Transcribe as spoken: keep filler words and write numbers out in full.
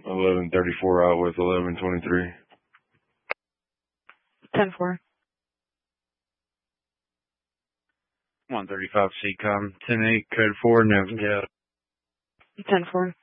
eleven thirty-four out with eleven twenty-three. ten four. one thirty-five C COM, ten eight, code four, navigate. ten four.